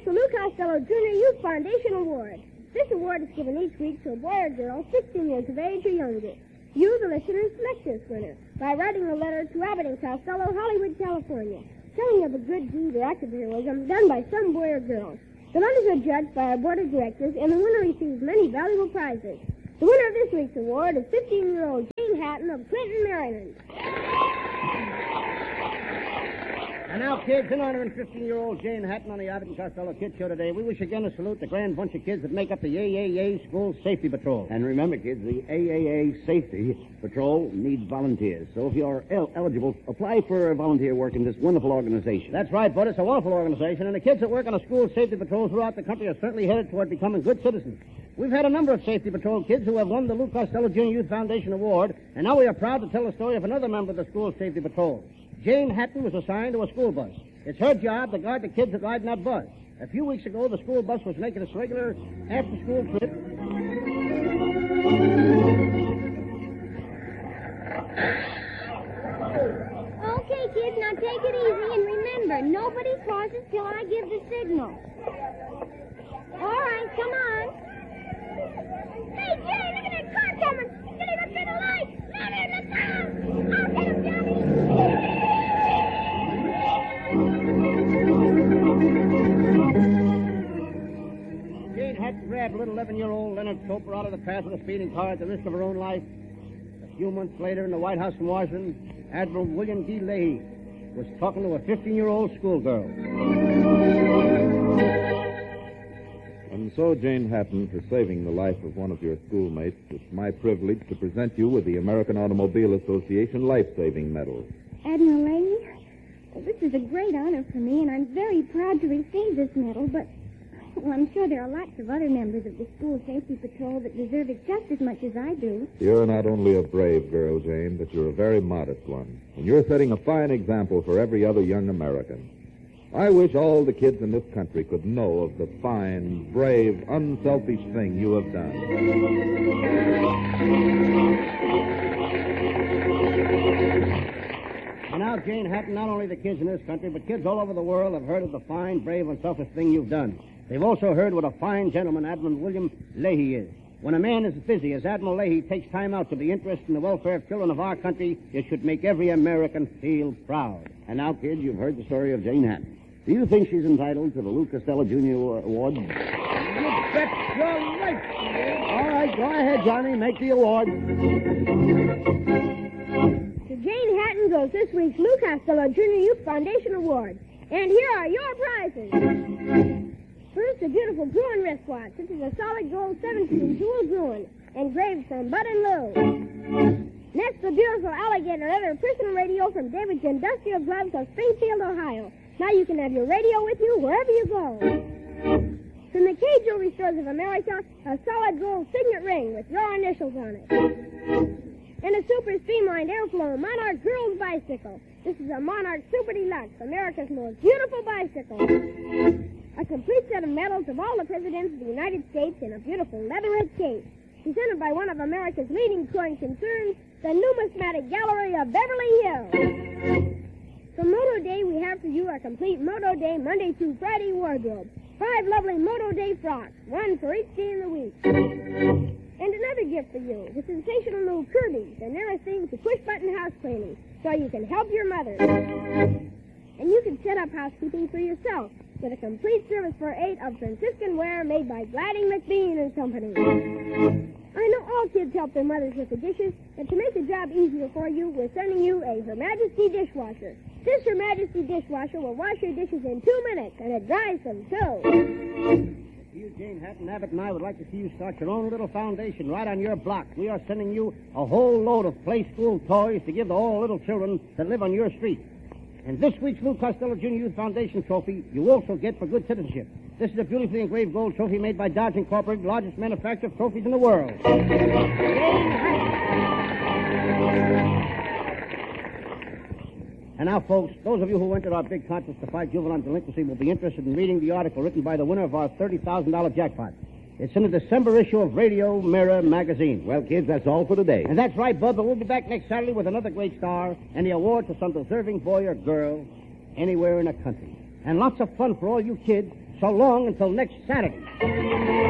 the Lou Costello Jr. Youth Foundation Award. This award is given each week to a boy or girl 16 years of age or younger. You, the listeners, select this winner by writing a letter to Abbott and Costello, Hollywood, California, telling of a good deed or act of heroism done by some boy or girl. The letters are judged by our board of directors, and the winner receives many valuable prizes. The winner of this week's award is 15-year-old Jane Hatton of Clinton, Maryland. And now, kids, in honor of 15-year-old Jane Hatton on the Abbott and Costello Kids Show today, we wish again to salute the grand bunch of kids that make up the AAA School Safety Patrol. And remember, kids, the AAA Safety Patrol needs volunteers. So if you're eligible, apply for volunteer work in this wonderful organization. That's right, Bud. It's a wonderful organization, and the kids that work on the school safety patrol throughout the country are certainly headed toward becoming good citizens. We've had a number of safety patrol kids who have won the Lou Costello Jr. Youth Foundation Award, and now we are proud to tell the story of another member of the school safety patrol. Jane Hatton was assigned to a school bus. It's her job to guard the kids that ride in that bus. A few weeks ago, the school bus was making its regular after-school trip. Okay, kids, now take it easy, and remember, nobody pauses till I give the signal. All right, come on. Hey, Jay, look at that car coming. Get him up to the light. Let him look down. I'll get him, Johnny. Jane Hatton grabbed little 11-year-old Leonard Soper out of the path of the speeding car at the risk of her own life. A few months later, in the White House in Washington, Admiral William D. Leahy was talking to a 15-year-old schoolgirl. And so, Jane Hatton, for saving the life of one of your schoolmates, it's my privilege to present you with the American Automobile Association Life-Saving Medal. Admiral Leahy, this is a great honor for me, and I'm very proud to receive this medal, but I'm sure there are lots of other members of the School Safety Patrol that deserve it just as much as I do. You're not only a brave girl, Jane, but you're a very modest one. And you're setting a fine example for every other young American. I wish all the kids in this country could know of the fine, brave, unselfish thing you have done. And now, Jane Hatton, not only the kids in this country, but kids all over the world have heard of the fine, brave, unselfish thing you've done. They've also heard what a fine gentleman Admiral William Leahy is. When a man as busy as Admiral Leahy takes time out to be interested in the welfare of children of our country, it should make every American feel proud. And now, kids, you've heard the story of Jane Hatton. Do you think she's entitled to the Lou Costello Jr. Award? You bet you're right. All right, go ahead, Johnny. Make the award. To Jane Hatton goes this week's Lou Costello Jr. Youth Foundation Award. And here are your prizes. First, a beautiful Gruen wristwatch. This is a solid gold 17 jewel Gruen, engraved from Bud and Lou. Next, a beautiful alligator leather personal radio from David's Industrial Gloves of Springfield, Ohio. Now you can have your radio with you wherever you go. From the Kay Jewelry Stores of America, a solid gold signet ring with your initials on it. And a super streamlined airflow Monarch Girls Bicycle. This is a Monarch Super Deluxe, America's most beautiful bicycle. A complete set of medals of all the presidents of the United States in a beautiful leatherette case. Presented by one of America's leading touring concerns, the Numismatic Gallery of Beverly Hills. For Moto Day, we have for you a complete Moto Day Monday through Friday wardrobe. 5 lovely Moto Day frocks, one for each day in the week. And another gift for you, the sensational new Kirby, the nearest thing to push-button house cleaning, so you can help your mother. And you can set up housekeeping for yourself with a complete service for 8 of Franciscan ware made by Gliding McBean and Company. I know all kids help their mothers with the dishes, and to make the job easier for you, we're sending you a Her Majesty dishwasher. This Her Majesty dishwasher will wash your dishes in 2 minutes, and it dries them, too. You, Jane Hatton, Abbott, and I would like to see you start your own little foundation right on your block. We are sending you a whole load of play school toys to give to all little children that live on your street. And this week's Lou Costello Jr. Youth Foundation trophy you also get for good citizenship. This is a beautifully engraved gold trophy made by Dodge Incorporated, largest manufacturer of trophies in the world. And now, folks, those of you who entered our big contest to fight juvenile delinquency will be interested in reading the article written by the winner of our $30,000 jackpot. It's in the December issue of Radio Mirror magazine. Well, kids, that's all for today. And that's right, Bud, but we'll be back next Saturday with another great star and the award to some deserving boy or girl anywhere in the country. And lots of fun for all you kids, So long until next Saturday.